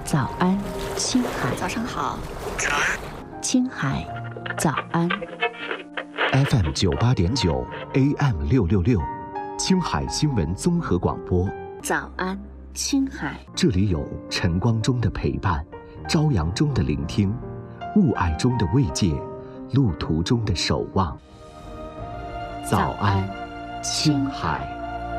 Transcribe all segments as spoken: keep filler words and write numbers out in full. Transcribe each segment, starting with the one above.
早安，青海。 早上好， 早安， 青海，早安。 F M 九八点九 A M 六六六，青海新闻综合广播。 早安，青海。 这里有晨光中的陪伴，朝阳中的聆听，雾霭中的慰藉，路途中的守望。早安，青海。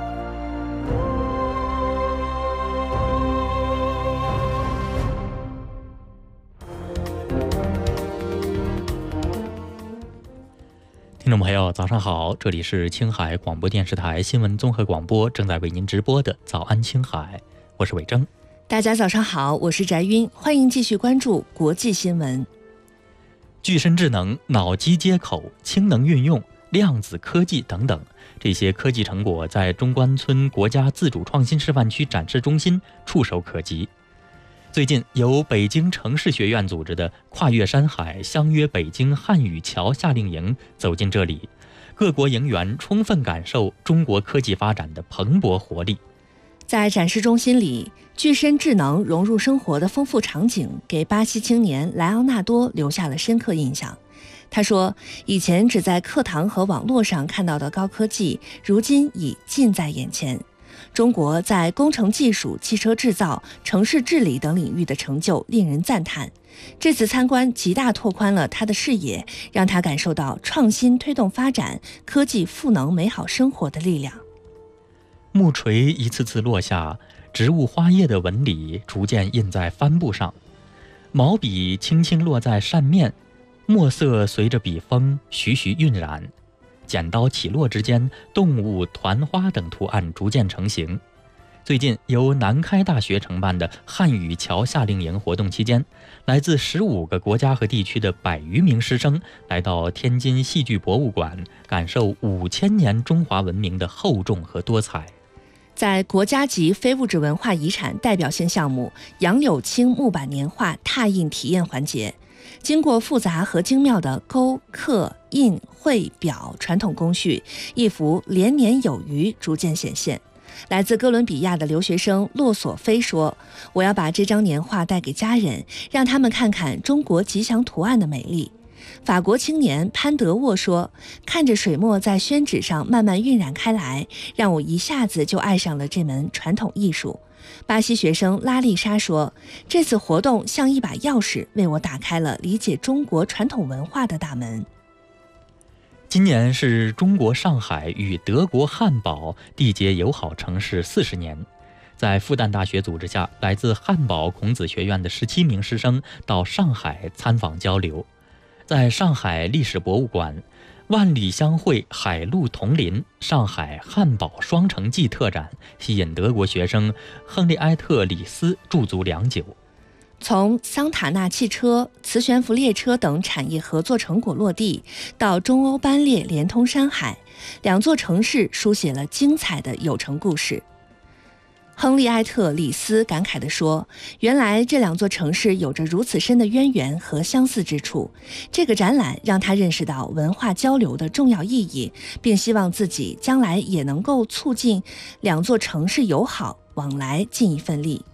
听众朋友早上好，这里是青海广播电视台新闻综合广播，正在为您直播的早安青海，我是伟征。 大家早上好，我是翟晕，欢迎继续关注国际新闻。 具身智能、脑机接口、氢能运用、量子科技等等，这些科技成果在中关村国家自主创新示范区展示中心触手可及。最近由北京城市学院组织的跨越山海相约北京汉语桥夏令营走进这里，各国营员充分感受中国科技发展的蓬勃活力。 在展示中心里，具身智能融入生活的丰富场景给巴西青年莱昂纳多留下了深刻印象。他说，以前只在课堂和网络上看到的高科技，如今已近在眼前。中国在工程技术、汽车制造、城市治理等领域的成就令人赞叹。这次参观极大拓宽了他的视野，让他感受到创新推动发展、科技赋能美好生活的力量。 木锤一次次落下，植物花叶的纹理逐渐印在帆布上，毛笔轻轻落在扇面，墨色随着笔锋徐徐晕染，剪刀起落之间，动物、团花等图案逐渐成型。最近由南开大学承办的汉语桥夏令营活动期间，来自十五个国家和地区的百余名师生来到天津戏剧博物馆，感受五千年中华文明的厚重和多彩。 在国家级非物质文化遗产代表性项目杨柳青木板年画拓印体验环节，经过复杂和精妙的勾、刻、印、绘、表传统工序，一幅连年有余逐渐显现。来自哥伦比亚的留学生洛索菲说，我要把这张年画带给家人，让他们看看中国吉祥图案的美丽。法国青年潘德沃说，看着水墨在宣纸上慢慢晕染开来，让我一下子就爱上了这门传统艺术。巴西学生拉丽莎说，这次活动像一把钥匙，为我打开了理解中国传统文化的大门。 今年是中国上海与德国汉堡缔结友好城市四十年。在复旦大学组织下，来自汉堡孔子学院的十七名师生到上海参访交流。在上海历史博物馆，万里相会海陆同林上海汉堡双城记特展吸引德国学生亨利埃特里斯驻足良久。 从桑塔纳汽车、磁悬浮列车等产业合作成果落地，到中欧班列连通山海，两座城市书写了精彩的有成故事。亨利埃特里斯感慨地说，原来这两座城市有着如此深的渊源和相似之处。这个展览让他认识到文化交流的重要意义，并希望自己将来也能够促进两座城市友好往来尽一份力。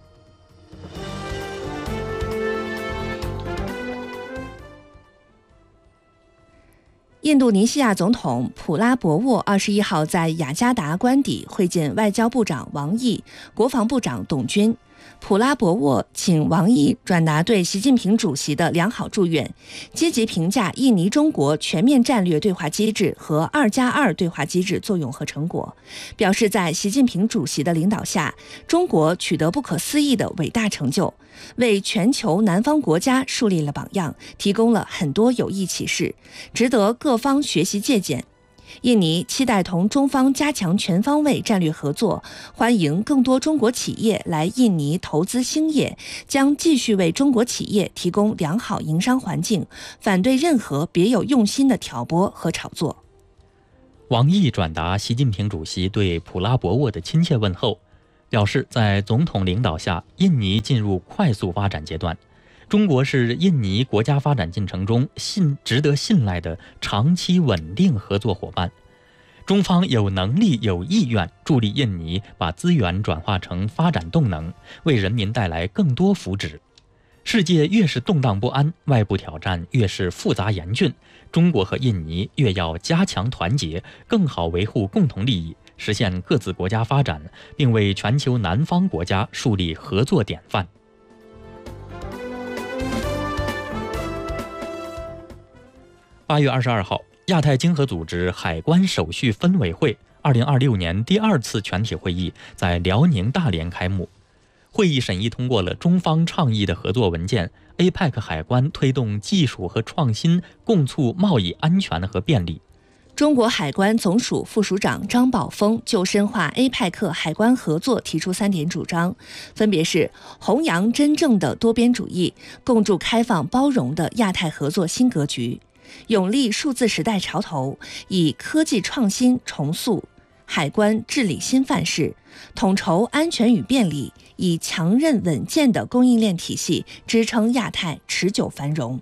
印度尼西亚总统普拉博沃二十一号在雅加达官邸会见外交部长王毅、国防部长董军。普拉博沃请王毅转达对习近平主席的良好祝愿，积极评价印尼中国全面战略对话机制和二加二对话机制作用和成果，表示在习近平主席的领导下，中国取得不可思议的伟大成就，为全球南方国家树立了榜样，提供了很多有益启示，值得各方学习借鉴。印尼期待同中方加强全方位战略合作，欢迎更多中国企业来印尼投资兴业，将继续为中国企业提供良好营商环境，反对任何别有用心的挑拨和炒作。 王毅转达习近平主席对普拉博沃的亲切问候，表示在总统领导下，印尼进入快速发展阶段，中国是印尼国家发展进程中信值得信赖的长期稳定合作伙伴。 中方有能力有意愿助力印尼把资源转化成发展动能，为人民带来更多福祉。世界越是动荡不安，外部挑战越是复杂严峻，中国和印尼越要加强团结，更好维护共同利益，实现各自国家发展，并为全球南方国家树立合作典范。八月二十二号，亚太经合组织海关手续分委会二零二六年第二次全体会议在辽宁大连开幕。会议审议通过了中方倡议的合作文件 A P E C 海关推动技术和创新，共促贸易安全和便利。 中国海关总署副署长张宝峰就深化 A P E C 海关合作提出三点主张，分别是弘扬真正的多边主义，共筑开放包容的亚太合作新格局，勇立数字时代潮头，以科技创新重塑海关治理新范式，统筹安全与便利，以强韧稳健的供应链体系支撑亚太持久繁荣。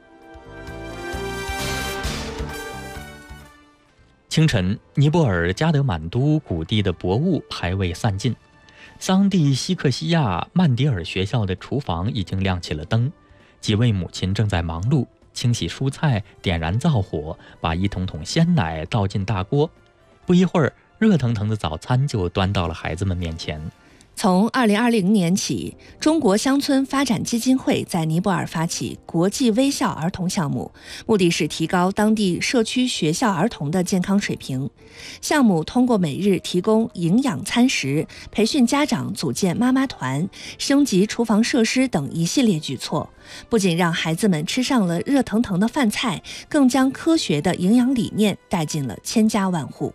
清晨，尼泊尔加德满都谷地的薄雾还未散尽，桑蒂西克西亚曼迪尔学校的厨房已经亮起了灯，几位母亲正在忙碌，清洗蔬菜，点燃灶火，把一桶桶鲜奶倒进大锅。不一会儿，热腾腾的早餐就端到了孩子们面前。 从二零二零年起，中国乡村发展基金会在尼泊尔发起国际微笑儿童项目，目的是提高当地社区学校儿童的健康水平。项目通过每日提供营养餐食、培训家长组建妈妈团、升级厨房设施等一系列举措，不仅让孩子们吃上了热腾腾的饭菜，更将科学的营养理念带进了千家万户。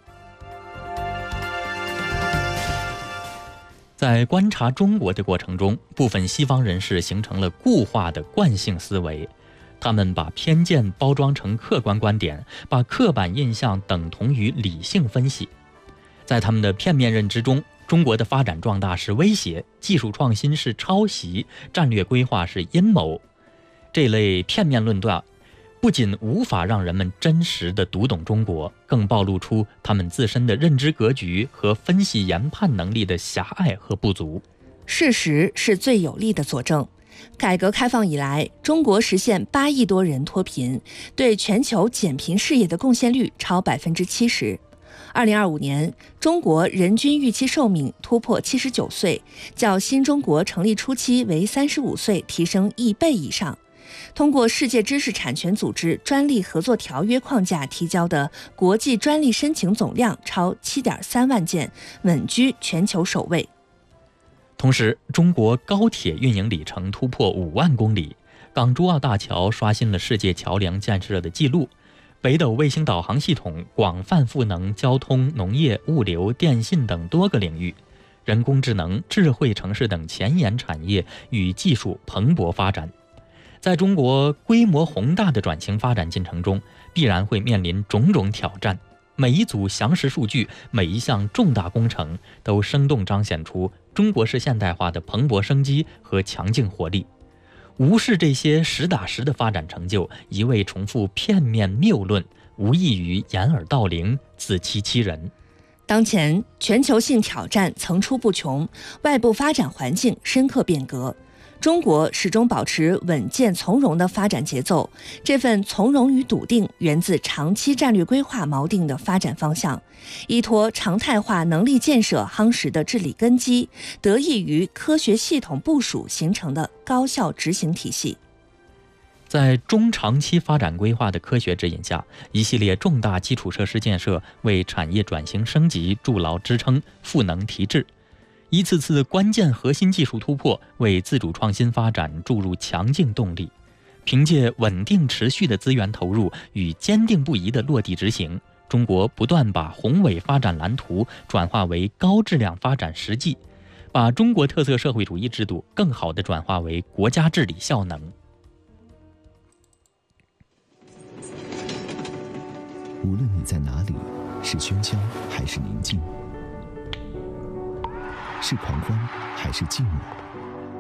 在观察中国的过程中，部分西方人士形成了固化的惯性思维，他们把偏见包装成客观观点，把刻板印象等同于理性分析。在他们的片面认知中，中国的发展壮大是威胁，技术创新是抄袭，战略规划是阴谋。这类片面论断不仅无法让人们真实地读懂中国，更暴露出他们自身的认知格局和分析研判能力的狭隘和不足。 事实是最有力的佐证。改革开放以来，中国实现八亿多人脱贫，对全球减贫事业的贡献率超百分之七十。二零二五年，中国人均预期寿命突破七十九岁，较新中国成立初期为三十五岁提升一倍以上。通过世界知识产权组织专利合作条约框架提交的国际专利申请总量超 七点三万件，稳居全球首位。 同时，中国高铁运营里程突破五万公里，港珠澳大桥刷新了世界桥梁建设的记录，北斗卫星导航系统广泛赋能交通、农业、物流、电信等多个领域，人工智能、智慧城市等前沿产业与技术蓬勃发展。在中国规模宏大的转型发展进程中，必然会面临种种挑战。每一组详实数据，每一项重大工程，都生动彰显出中国式现代化的蓬勃生机和强劲活力。无视这些实打实的发展成就，一味重复片面谬论，无异于掩耳盗铃，自欺欺人。 当前全球性挑战层出不穷，外部发展环境深刻变革。中国始终保持稳健从容的发展节奏，这份从容与笃定源自长期战略规划锚定的发展方向，依托常态化能力建设夯实的治理根基，得益于科学系统部署形成的高效执行体系。 在中长期发展规划的科学指引下，一系列重大基础设施建设为产业转型升级筑牢支撑，赋能提质。一次次关键核心技术突破为自主创新发展注入强劲动力。凭借稳定持续的资源投入与坚定不移的落地执行，中国不断把宏伟发展蓝图转化为高质量发展实际，把中国特色社会主义制度更好地转化为国家治理效能。 无论你在哪里，是喧嚣还是宁静，是狂欢还是寂寞，